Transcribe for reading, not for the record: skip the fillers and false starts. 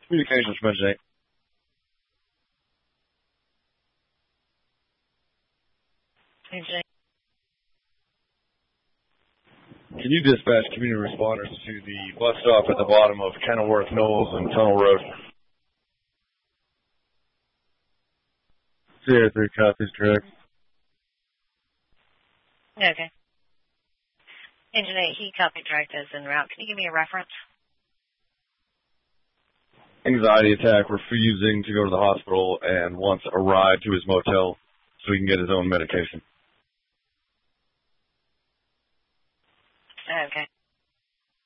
Communications from Engine 8. Engine 8. Can you dispatch community responders to the bus stop at the bottom of Kenilworth Knolls and Tunnel Road? CA3 copies, correct. Okay. Engine 8, he copied direct as en route. Can you give me a reference? Anxiety attack, refusing to go to the hospital and wants a ride to his motel so he can get his own medication. Okay.